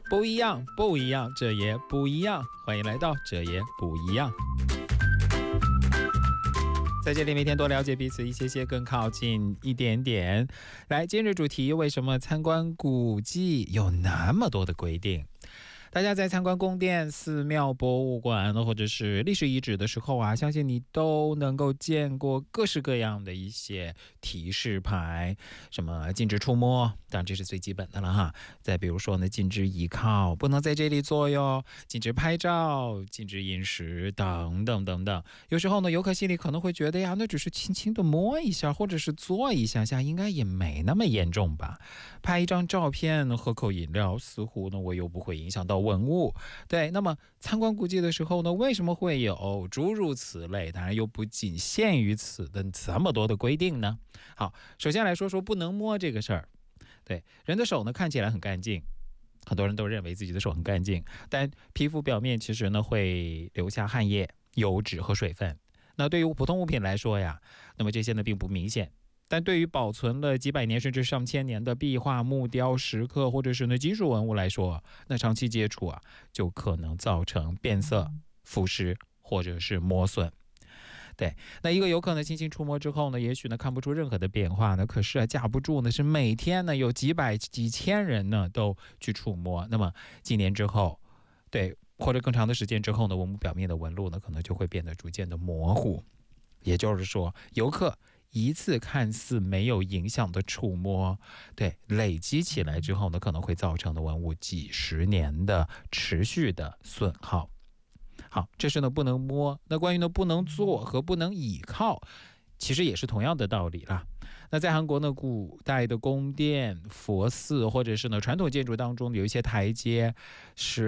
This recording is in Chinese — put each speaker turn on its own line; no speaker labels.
不一样，不一样，这也不一样。欢迎来到这也不一样。在这里每天多了解彼此一些些，更靠近一点点。来，今日主题：为什么参观古迹有那么多的规定？大家在参观宫殿、寺庙、博物馆或者是历史遗址的时候啊，相信你都能够见过各式各样的一些提示牌，什么禁止触摸，当然这是最基本的了哈。再比如说呢，禁止倚靠，不能在这里坐哟；禁止拍照，禁止饮食，等等等等。有时候呢，游客心里可能会觉得呀，那只是轻轻的摸一下，或者是坐一下下，应该也没那么严重吧。拍一张照片，喝口饮料，似乎呢我又不会影响到文物。对，那么参观古迹的时候呢，为什么会有诸如此类，当然又不仅限于此的这么多的规定呢？好，首先来说说不能摸这个事儿。对，人的手呢看起来很干净，很多人都认为自己的手很干净，但皮肤表面其实呢会留下汗液、油脂和水分。那对于普通物品来说呀，那么这些呢并不明显。但对于保存了几百年甚至上千年的壁画、木雕、石刻或者是金属文物来说，那长期接触啊，就可能造成变色、腐蚀或者是磨损。对，那一个游客呢，轻轻触摸之后呢，也许呢看不出任何的变化呢，可是架不住呢是每天呢有几百几千人呢都去触摸，那么几年之后，对，或者更长的时间之后呢，文物表面的纹路呢可能就会变得逐渐的模糊。也就是说，游客一次看似没有影响的触摸，对，累积起来之后呢，可能会造成的文物几十年的持续的损耗。好，这是呢不能摸。那关于呢不能坐和不能倚靠，其实也是同样的道理啦。那在韩国呢，古代的宫殿、佛寺或者是呢传统建筑当中有一些台阶是